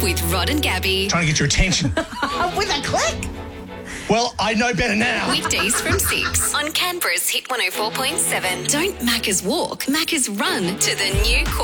with Rod and Gabby. Trying to get your attention. With a click. Well, I know better now. Weekdays from 6 on Canberra's Hit 104.7. Don't Macca's walk, Macca's run to the new